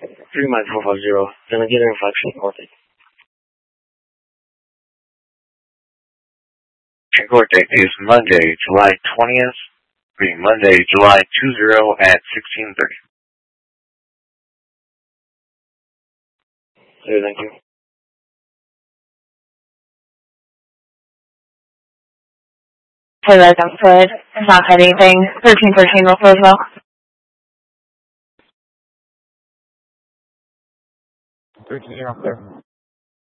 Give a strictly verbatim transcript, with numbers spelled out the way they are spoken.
three nine four five zero. Gonna get in five feet north. Court date is Monday, July twentieth. Being Monday, July twentieth at sixteen thirty. Okay, thank you. Hey, guys, I'm good. I'm not anything. thirteen thirteen North Roosevelt. thirteen, you're up there.